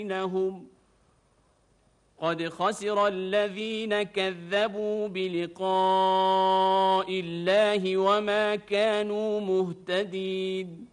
بينهم قد خسر الذين كذبوا بلقاء الله وما كانوا مهتدين